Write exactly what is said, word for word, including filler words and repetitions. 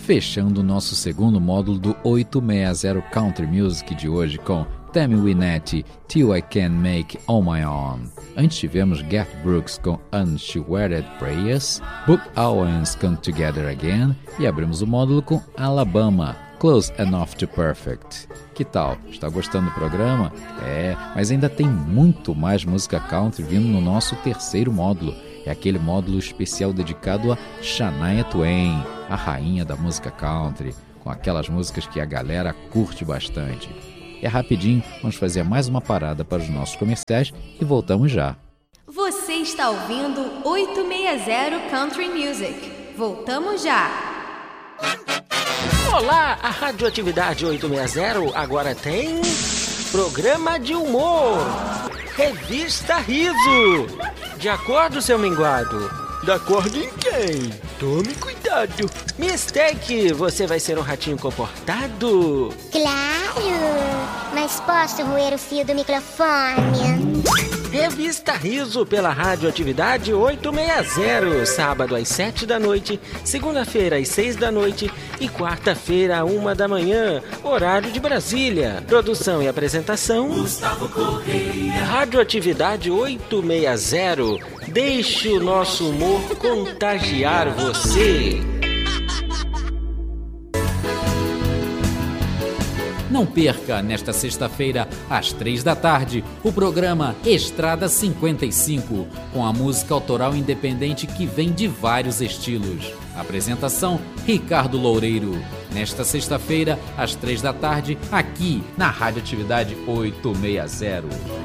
fechando o nosso segundo módulo do oitocentos e sessenta Country Music de hoje com Tammy Wynette, Till I Can Make On My Own. Antes tivemos Garth Brooks com Unsweated Prayers, Book Owens Come Together Again e abrimos o módulo com Alabama, Close Enough to Perfect. Que tal? Está gostando do programa? É, mas ainda tem muito mais música country vindo no nosso terceiro módulo. É aquele módulo especial dedicado a Shania Twain, a rainha da música country, com aquelas músicas que a galera curte bastante. É rapidinho, vamos fazer mais uma parada para os nossos comerciais e voltamos já. Você está ouvindo oitocentos e sessenta Country Music. Voltamos já. Olá, a Radioatividade oitocentos e sessenta agora tem programa de humor. Revista Riso. De acordo, seu minguado? De acordo em quem? Tome cuidado. Mistake, você vai ser um ratinho comportado? Claro, mas posso roer o fio do microfone? Revista Riso pela Radioatividade oitocentos e sessenta, sábado às sete da noite, segunda-feira às seis da noite e quarta-feira à uma da manhã, horário de Brasília. Produção e apresentação Gustavo Correia. Radioatividade oitocentos e sessenta. Deixe o nosso humor contagiar você. Não perca, nesta sexta-feira, às três da tarde, o programa Estrada cinquenta e cinco, com a música autoral independente que vem de vários estilos. Apresentação, Ricardo Loureiro. Nesta sexta-feira, às três da tarde, aqui na Radioatividade oitocentos e sessenta.